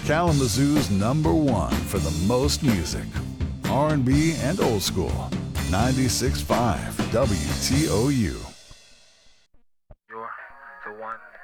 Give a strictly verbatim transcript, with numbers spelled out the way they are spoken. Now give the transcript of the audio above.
Kalamazoo's number one for the most music. R and B and old school. ninety-six point five W T O U. You're the one.